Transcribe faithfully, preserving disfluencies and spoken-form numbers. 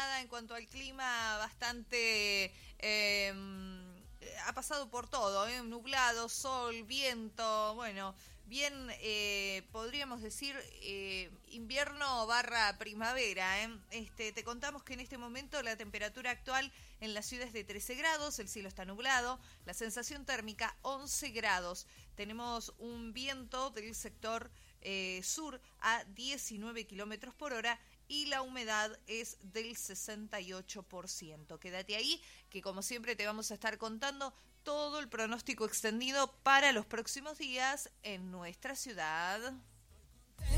jornada en cuanto al clima bastante... Eh, ha pasado por todo, ¿eh? Nublado, sol, viento, bueno, bien, eh, podríamos decir eh, invierno barra primavera. ¿eh? Este, te contamos que en este momento la temperatura actual en la ciudad es de trece grados, el cielo está nublado, la sensación térmica once grados. Tenemos un viento del sector eh, sur a diecinueve kilómetros por hora y la humedad es del sesenta y ocho por ciento. Quédate ahí, que como siempre te vamos a estar contando todo el pronóstico extendido para los próximos días en nuestra ciudad.